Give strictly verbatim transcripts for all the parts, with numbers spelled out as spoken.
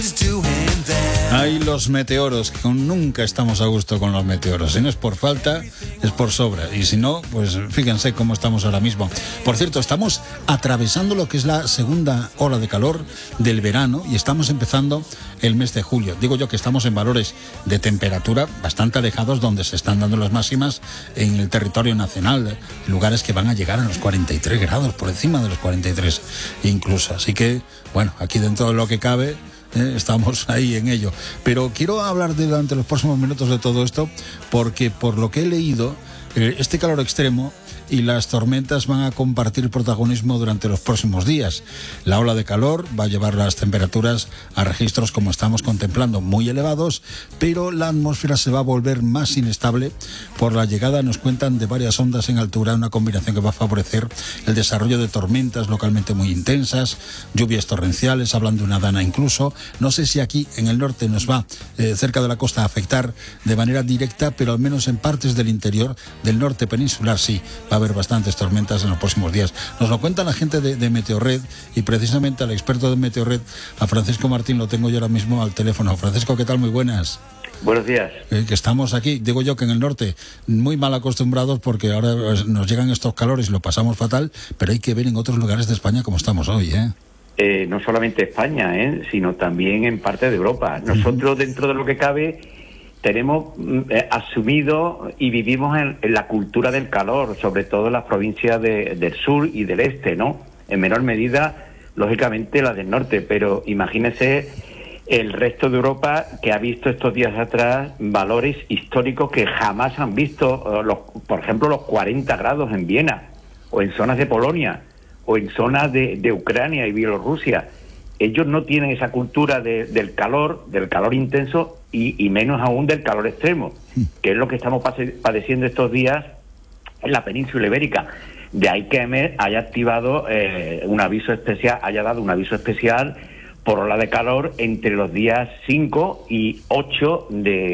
Hay los meteoros, que nunca estamos a gusto con los meteoros. Si no es por falta, es por sobra. Y si no, pues fíjense cómo estamos ahora mismo. Por cierto, estamos atravesando lo que es la segunda ola de calor del verano y estamos empezando el mes de julio. Digo yo que estamos en valores de temperatura bastante alejados donde se están dando las máximas en el territorio nacional. Lugares que van a llegar a los cuarenta y tres grados, por encima de los cuarenta y tres incluso. Así que, bueno, aquí dentro de lo que cabe... Eh, estamos ahí en ello, pero quiero hablar de, durante los próximos minutos de todo esto porque por lo que he leído eh, este calor extremo y las tormentas van a compartir protagonismo durante los próximos días. La ola de calor va a llevar las temperaturas a registros, como estamos contemplando, muy elevados, pero la atmósfera se va a volver más inestable por la llegada, nos cuentan, de varias ondas en altura, una combinación que va a favorecer el desarrollo de tormentas localmente muy intensas, lluvias torrenciales, hablan de una dana incluso. No sé si aquí en el norte nos va, eh, cerca de la costa, a afectar de manera directa, pero al menos en partes del interior del norte peninsular sí, va a haber bastantes tormentas en los próximos días. Nos lo cuenta la gente de, de Meteorred, y precisamente al experto de Meteorred, a Francisco Martín, lo tengo yo ahora mismo al teléfono. Francisco, ¿qué tal? Muy buenas. Buenos días. Eh, que estamos aquí, digo yo que en el norte, muy mal acostumbrados porque ahora nos llegan estos calores y lo pasamos fatal, pero hay que ver en otros lugares de España cómo estamos hoy, ¿eh? Eh, no solamente España, ¿eh? sino también en parte de Europa. Nosotros, uh-huh. dentro de lo que cabe, tenemos eh, asumido y vivimos en, en la cultura del calor, sobre todo en las provincias de, del sur y del este, ¿no? En menor medida, lógicamente, las del norte, pero imagínese el resto de Europa, que ha visto estos días atrás valores históricos que jamás han visto, los, por ejemplo, los cuarenta grados en Viena, o en zonas de Polonia, o en zonas de, de Ucrania y Bielorrusia. Ellos no tienen esa cultura de, del calor, del calor intenso, y, y menos aún del calor extremo, que es lo que estamos padeciendo estos días en la península ibérica. De ahí que M E haya activado eh, un aviso especial, haya dado un aviso especial por ola de calor entre los días cinco y ocho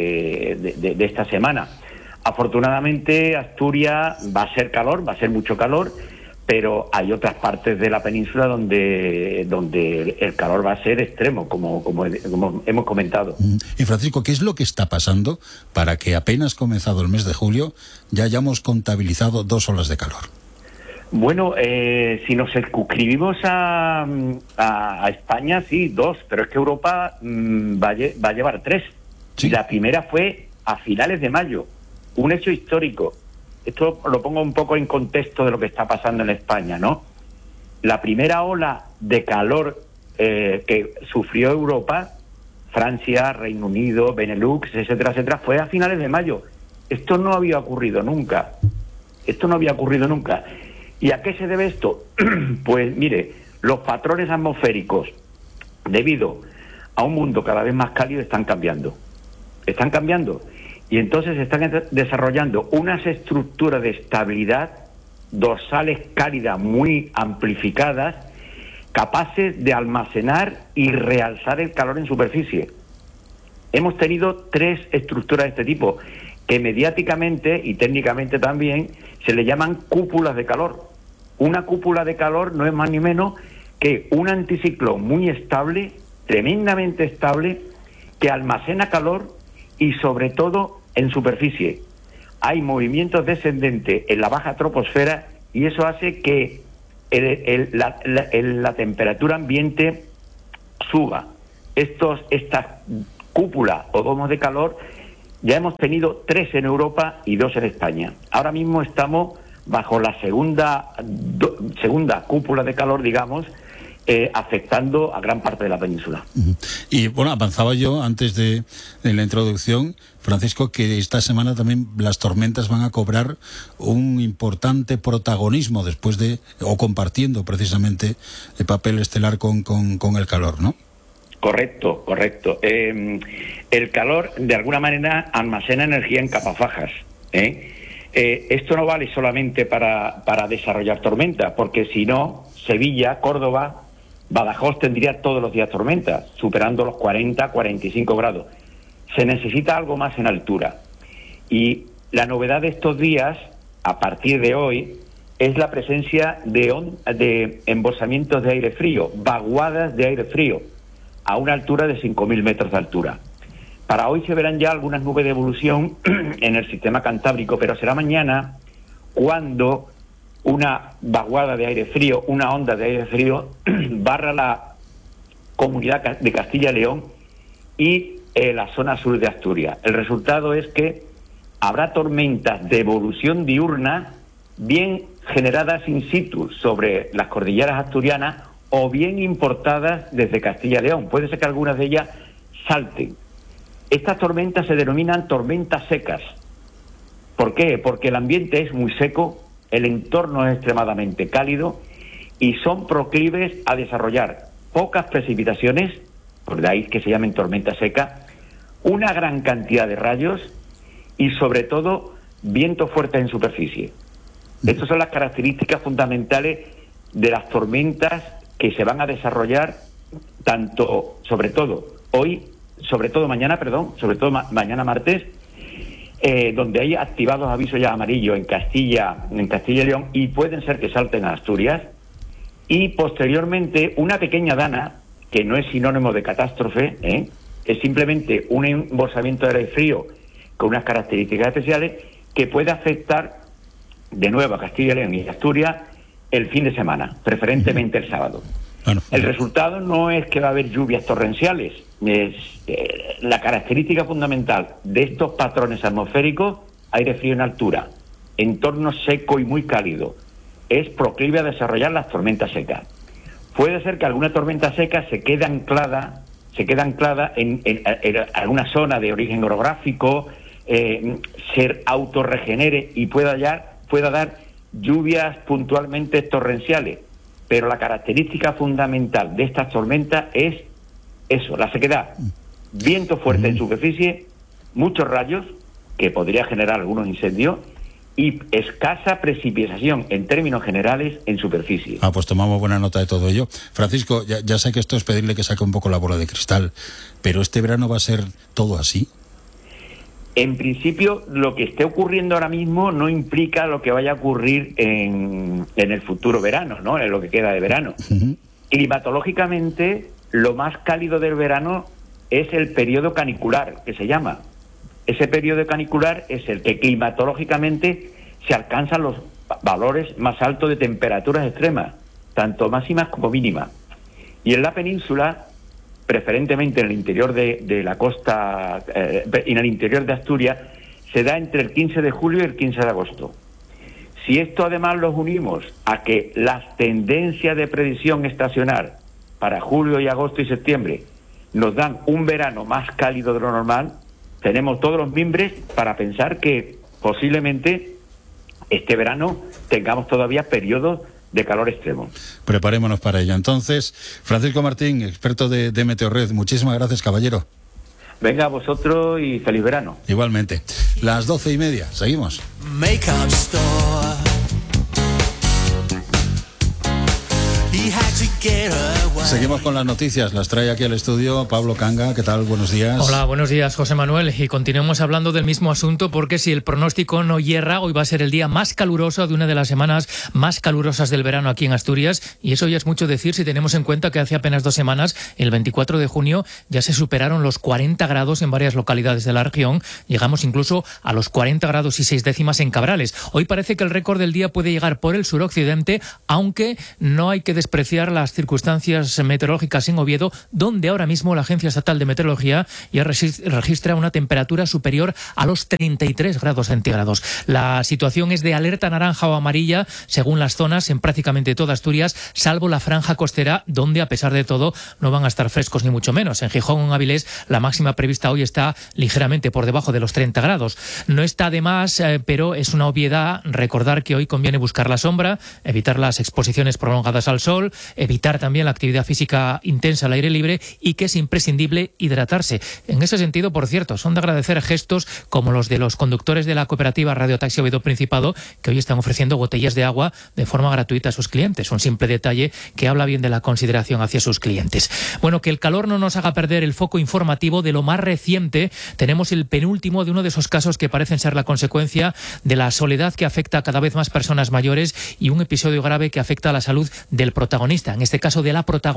de, de, de, de esta semana. Afortunadamente, Asturias va a ser calor, va a ser mucho calor, pero hay otras partes de la península donde donde el calor va a ser extremo, como, como, como hemos comentado. Y Francisco, ¿qué es lo que está pasando para que apenas comenzado el mes de julio ya hayamos contabilizado dos olas de calor? Bueno, eh, si nos circunscribimos a, a, a España, sí, dos, pero es que Europa mmm, va, a, va a llevar tres. ¿Sí? Y la primera fue a finales de mayo, un hecho histórico. Esto lo pongo un poco en contexto de lo que está pasando en España, ¿no? La primera ola de calor eh, que sufrió Europa, Francia, Reino Unido, Benelux, etcétera, etcétera, fue a finales de mayo. Esto no había ocurrido nunca. Esto no había ocurrido nunca. ¿Y a qué se debe esto? Pues mire, los patrones atmosféricos, debido a un mundo cada vez más cálido, están cambiando. Están cambiando. Y entonces se están desarrollando unas estructuras de estabilidad dorsales cálidas muy amplificadas, capaces de almacenar y realzar el calor en superficie. Hemos tenido tres estructuras de este tipo, que mediáticamente y técnicamente también se le llaman cúpulas de calor. Una cúpula de calor no es más ni menos que un anticiclón muy estable, tremendamente estable, que almacena calor y sobre todo en superficie. Hay movimientos descendentes en la baja troposfera y eso hace que el, el, la, la, el, la temperatura ambiente suba. Estos, estas cúpulas o domos de calor ya hemos tenido tres en Europa y dos en España. Ahora mismo estamos bajo la segunda, do, segunda cúpula de calor, digamos, Eh, afectando a gran parte de la península. Y bueno, avanzaba yo antes de, de la introducción, Francisco, que esta semana también las tormentas van a cobrar un importante protagonismo después de, o compartiendo precisamente el papel estelar con, con, con el calor, ¿no? Correcto, correcto. Eh, el calor, de alguna manera, almacena energía en capas bajas, ¿eh? Eh, esto no vale solamente para, para desarrollar tormentas, porque si no, Sevilla, Córdoba, Badajoz tendría todos los días tormentas, superando los cuarenta, cuarenta y cinco grados. Se necesita algo más en altura. Y la novedad de estos días, a partir de hoy, es la presencia de, on- de embolsamientos de aire frío, vaguadas de aire frío. a una altura de cinco mil metros de altura. Para hoy se verán ya algunas nubes de evolución en el sistema cantábrico, pero será mañana cuando una vaguada de aire frío, una onda de aire frío, barra la comunidad de Castilla y León y eh, la zona sur de Asturias. El resultado es que habrá tormentas de evolución diurna, bien generadas in situ sobre las cordilleras asturianas o bien importadas desde Castilla y León. Puede ser que algunas de ellas salten. Estas tormentas se denominan tormentas secas. ¿Por qué? Porque el ambiente es muy seco, el entorno es extremadamente cálido y son proclives a desarrollar pocas precipitaciones, por de ahí que se llamen tormentas secas, una gran cantidad de rayos y sobre todo vientos fuertes en superficie. Estas son las características fundamentales de las tormentas que se van a desarrollar tanto, sobre todo hoy, sobre todo mañana, perdón, sobre todo ma- mañana martes, eh, donde hay activados avisos ya amarillos en Castilla, en Castilla y León, y pueden ser que salten a Asturias, y posteriormente una pequeña dana, que no es sinónimo de catástrofe, ¿eh? es simplemente un embolsamiento de aire frío con unas características especiales que puede afectar de nuevo a Castilla y León y Asturias el fin de semana, preferentemente el sábado. Bueno, el resultado no es que va a haber lluvias torrenciales, es eh, la característica fundamental de estos patrones atmosféricos, aire frío en altura, entorno seco y muy cálido, es proclive a desarrollar las tormentas secas. Puede ser que alguna tormenta seca se quede anclada, se quede anclada en, en, en alguna zona de origen orográfico, eh, se autorregenere y pueda, ya, pueda dar lluvias puntualmente torrenciales. Pero la característica fundamental de estas tormentas es eso, la sequedad. Viento fuerte en superficie, muchos rayos, que podría generar algunos incendios, y escasa precipitación en términos generales en superficie. Ah, pues tomamos buena nota de todo ello. Francisco, ya, ya sé que esto es pedirle que saque un poco la bola de cristal, pero ¿este verano va a ser todo así? En principio, lo que esté ocurriendo ahora mismo no implica lo que vaya a ocurrir en, en el futuro verano, ¿no? En lo que queda de verano. Uh-huh. Climatológicamente, lo más cálido del verano es el periodo canicular, que se llama. Ese periodo canicular es el que climatológicamente se alcanzan los valores más altos de temperaturas extremas, tanto máximas como mínimas. Y en la península, preferentemente en el interior de, de la costa, eh, en el interior de Asturias, se da entre el quince de julio y el quince de agosto. Si esto además los unimos a que las tendencias de predicción estacional para julio y agosto y septiembre nos dan un verano más cálido de lo normal, tenemos todos los mimbres para pensar que posiblemente este verano tengamos todavía periodos de calor extremo. Preparémonos para ello. Entonces, Francisco Martín, experto de, de Meteorred, muchísimas gracias, caballero. Venga, a vosotros y feliz verano. Igualmente. Las doce y media, seguimos. Make-up store. Seguimos con las noticias, las trae aquí al estudio Pablo Canga. ¿Qué tal? Buenos días. Hola, buenos días, José Manuel. Y continuemos hablando del mismo asunto porque si el pronóstico no hierra, hoy va a ser el día más caluroso de una de las semanas más calurosas del verano aquí en Asturias. Y eso ya es mucho decir si tenemos en cuenta que hace apenas dos semanas, el veinticuatro de junio, ya se superaron los cuarenta grados en varias localidades de la región. Llegamos incluso a los cuarenta grados y seis décimas en Cabrales. Hoy parece que el récord del día puede llegar por el suroccidente, aunque no hay que despreciar las circunstancias meteorológicas en Oviedo, donde ahora mismo la Agencia Estatal de Meteorología ya registra una temperatura superior a los treinta y tres grados centígrados. La situación es de alerta naranja o amarilla según las zonas en prácticamente toda Asturias, salvo la franja costera, donde a pesar de todo no van a estar frescos ni mucho menos. En Gijón o en Avilés la máxima prevista hoy está ligeramente por debajo de los treinta grados. No está de más, eh, pero es una obviedad recordar que hoy conviene buscar la sombra, evitar las exposiciones prolongadas al sol, evitar también la actividad física intensa al aire libre y que es imprescindible hidratarse. En ese sentido, por cierto, son de agradecer gestos como los de los conductores de la cooperativa Radio Taxi Oviedo Principado, que hoy están ofreciendo botellas de agua de forma gratuita a sus clientes. Un simple detalle que habla bien de la consideración hacia sus clientes. Bueno, que el calor no nos haga perder el foco informativo de lo más reciente. Tenemos el penúltimo de uno de esos casos que parecen ser la consecuencia de la soledad que afecta a cada vez más personas mayores y un episodio grave que afecta a la salud del protagonista, en este caso de la protagonista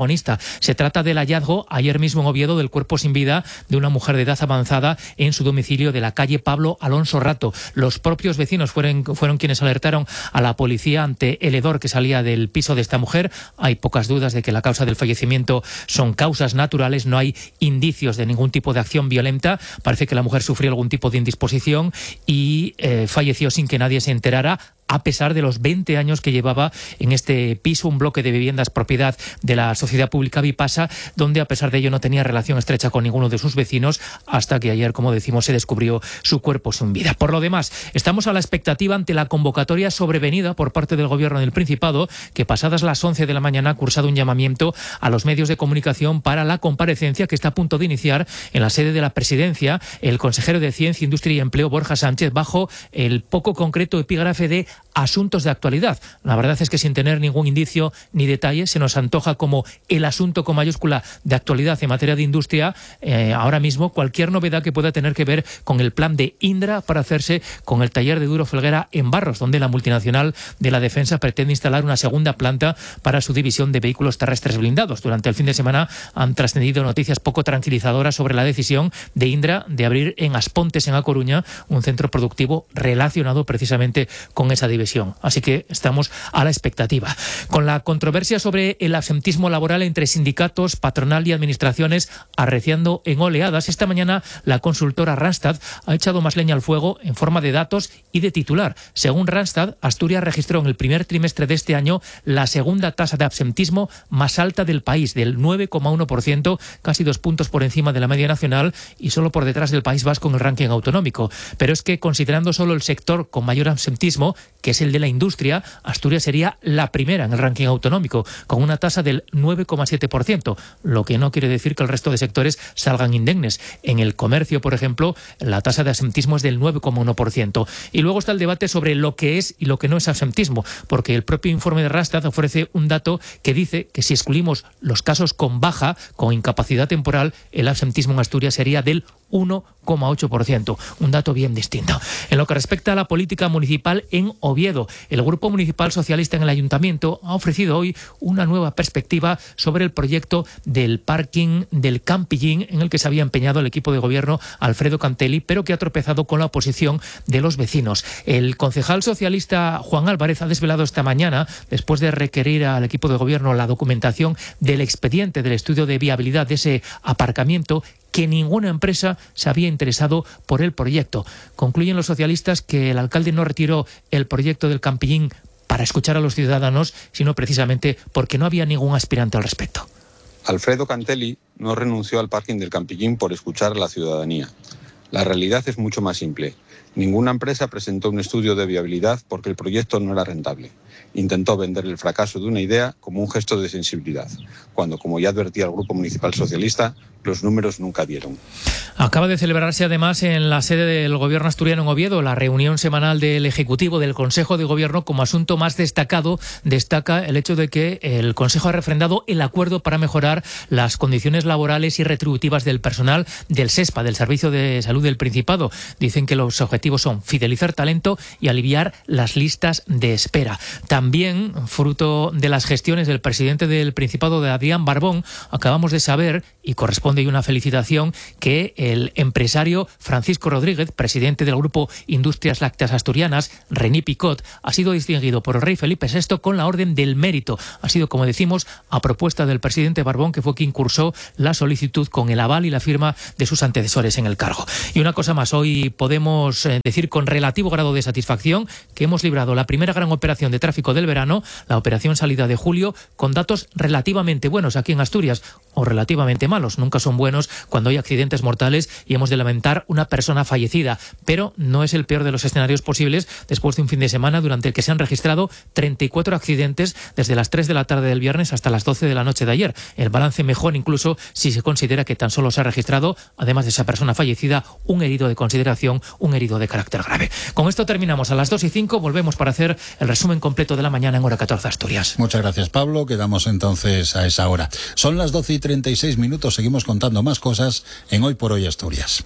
protagonista. Se trata del hallazgo ayer mismo en Oviedo del cuerpo sin vida de una mujer de edad avanzada en su domicilio de la calle Pablo Alonso Rato. Los propios vecinos fueron, fueron quienes alertaron a la policía ante el hedor que salía del piso de esta mujer. Hay pocas dudas de que la causa del fallecimiento son causas naturales, no hay indicios de ningún tipo de acción violenta. Parece que la mujer sufrió algún tipo de indisposición y eh, falleció sin que nadie se enterara, a pesar de los veinte años que llevaba en este piso, un bloque de viviendas propiedad de la Sociedad Pública Vipasa, donde a pesar de ello no tenía relación estrecha con ninguno de sus vecinos, hasta que ayer, como decimos, se descubrió su cuerpo sin vida. Por lo demás, estamos a la expectativa ante la convocatoria sobrevenida por parte del Gobierno del Principado, que pasadas las once de la mañana ha cursado un llamamiento a los medios de comunicación para la comparecencia que está a punto de iniciar en la sede de la Presidencia el consejero de Ciencia, Industria y Empleo, Borja Sánchez, bajo el poco concreto epígrafe de asuntos de actualidad. La verdad es que sin tener ningún indicio ni detalle se nos antoja como el asunto con mayúscula de actualidad en materia de industria eh, ahora mismo cualquier novedad que pueda tener que ver con el plan de Indra para hacerse con el taller de Duro Felguera en Barros, donde la multinacional de la defensa pretende instalar una segunda planta para su división de vehículos terrestres blindados. Durante el fin de semana han trascendido noticias poco tranquilizadoras sobre la decisión de Indra de abrir en Aspontes, en A Coruña, un centro productivo relacionado precisamente con esa división. Así que estamos a la expectativa. Con la controversia sobre el absentismo laboral entre sindicatos, patronal y administraciones arreciando en oleadas, esta mañana la consultora Randstad ha echado más leña al fuego en forma de datos y de titular. Según Randstad, Asturias registró en el primer trimestre de este año la segunda tasa de absentismo más alta del país, del nueve coma uno por ciento, casi dos puntos por encima de la media nacional y solo por detrás del País Vasco en el ranking autonómico. Pero es que considerando solo el sector con mayor absentismo, que es el de la industria, Asturias sería la primera en el ranking autonómico, con una tasa del nueve coma siete por ciento, lo que no quiere decir que el resto de sectores salgan indemnes. En el comercio, por ejemplo, la tasa de absentismo es del nueve coma uno por ciento. Y luego está el debate sobre lo que es y lo que no es absentismo, porque el propio informe de Randstad ofrece un dato que dice que si excluimos los casos con baja, con incapacidad temporal, el absentismo en Asturias sería del uno coma ocho por ciento, un dato bien distinto. En lo que respecta a la política municipal en Oviedo, el Grupo Municipal Socialista en el Ayuntamiento ha ofrecido hoy una nueva perspectiva sobre el proyecto del parking del Campillín, en el que se había empeñado el equipo de gobierno Alfredo Cantelli, pero que ha tropezado con la oposición de los vecinos. El concejal socialista Juan Álvarez ha desvelado esta mañana, después de requerir al equipo de gobierno la documentación del expediente del estudio de viabilidad de ese aparcamiento, que ninguna empresa se había interesado por el proyecto. Concluyen los socialistas que el alcalde no retiró el proyecto del Campillín para escuchar a los ciudadanos, sino precisamente porque no había ningún aspirante al respecto. Alfredo Cantelli no renunció al parking del Campillín por escuchar a la ciudadanía. La realidad es mucho más simple. Ninguna empresa presentó un estudio de viabilidad porque el proyecto no era rentable. Intentó vender el fracaso de una idea como un gesto de sensibilidad, cuando, como ya advertía el Grupo Municipal Socialista, los números nunca dieron. Acaba de celebrarse además en la sede del Gobierno asturiano en Oviedo la reunión semanal del Ejecutivo del Consejo de Gobierno. Como asunto más destacado, destaca el hecho de que el Consejo ha refrendado el acuerdo para mejorar las condiciones laborales y retributivas del personal del SESPA, del Servicio de Salud del Principado. Dicen que los objetivos son fidelizar talento y aliviar las listas de espera. También, fruto de las gestiones del presidente del Principado, de Adrián Barbón, acabamos de saber, y corresponde una felicitación, que el empresario Francisco Rodríguez, presidente del Grupo Industrias Lácteas Asturianas, René Picot, ha sido distinguido por el rey Felipe sexto con la Orden del Mérito. Ha sido, como decimos, a propuesta del presidente Barbón, que fue quien cursó la solicitud con el aval y la firma de sus antecesores en el cargo. Y una cosa más, hoy podemos decir con relativo grado de satisfacción que hemos librado la primera gran operación de tráfico del verano, la operación salida de julio, con datos relativamente buenos aquí en Asturias, o relativamente malos. Nunca son buenos cuando hay accidentes mortales y hemos de lamentar una persona fallecida, pero no es el peor de los escenarios posibles después de un fin de semana durante el que se han registrado treinta y cuatro accidentes desde las tres de la tarde del viernes hasta las doce de la noche de ayer. El balance mejor incluso si se considera que tan solo se ha registrado, además de esa persona fallecida, un herido de consideración, un herido de carácter grave. Con esto terminamos. A las dos y cinco volvemos para hacer el resumen completo de la mañana en Hora catorce Asturias. Muchas gracias, Pablo. Quedamos entonces a esa hora. Son las doce y treinta y seis minutos. Seguimos contando más cosas en Hoy por Hoy Asturias.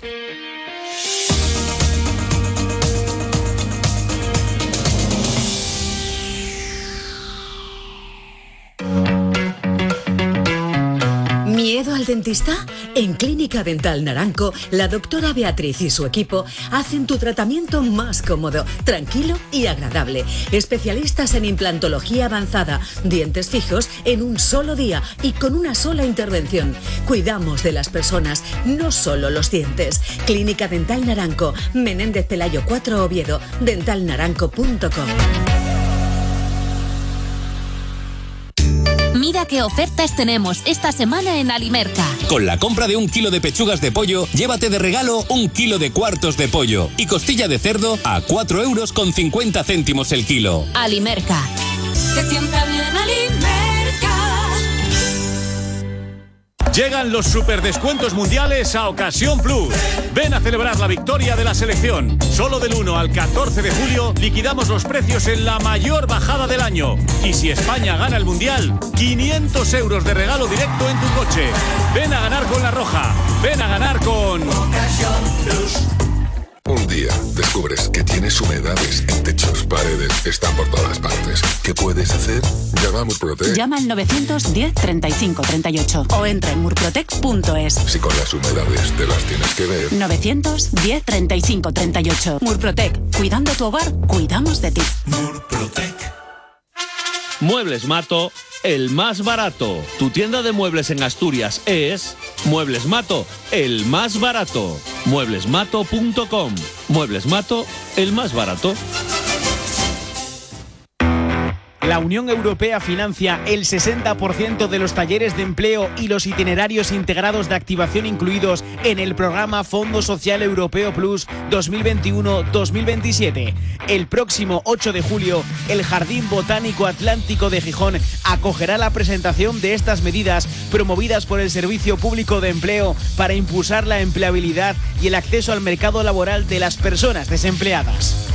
al dentista? En Clínica Dental Naranco, la doctora Beatriz y su equipo hacen tu tratamiento más cómodo, tranquilo y agradable. Especialistas en implantología avanzada, dientes fijos en un solo día y con una sola intervención. Cuidamos de las personas, no solo los dientes. Clínica Dental Naranco, Menéndez Pelayo cuatro, Oviedo, dental naranco punto com. Mira qué ofertas tenemos esta semana en Alimerca. Con la compra de un kilo de pechugas de pollo, llévate de regalo un kilo de cuartos de pollo y costilla de cerdo a cuatro euros con cincuenta céntimos el kilo. Alimerca. Se sienta bien Alimerca. Llegan los superdescuentos mundiales a Ocasión Plus. Ven a celebrar la victoria de la selección. Solo del uno al catorce de julio liquidamos los precios en la mayor bajada del año. Y si España gana el mundial, quinientos euros de regalo directo en tu coche. Ven a ganar con La Roja. Ven a ganar con Ocasión Plus. Un día descubres que tienes humedades en techos, paredes, están por todas partes. ¿Qué puedes hacer? Llama a Murprotec. Llama al novecientos diez treinta y cinco treinta y ocho o entra en murprotec punto es. Si con las humedades te las tienes que ver. novecientos diez treinta y cinco treinta y ocho. Murprotec. Cuidando tu hogar, cuidamos de ti. Murprotec. Muebles Mato, el más barato. Tu tienda de muebles en Asturias es Muebles Mato, el más barato. muebles mato punto com. Muebles Mato, el más barato. La Unión Europea financia el sesenta por ciento de los talleres de empleo y los itinerarios integrados de activación incluidos en el programa Fondo Social Europeo Plus dos mil veintiuno dos mil veintisiete. El próximo ocho de julio, el Jardín Botánico Atlántico de Gijón acogerá la presentación de estas medidas promovidas por el Servicio Público de Empleo para impulsar la empleabilidad y el acceso al mercado laboral de las personas desempleadas.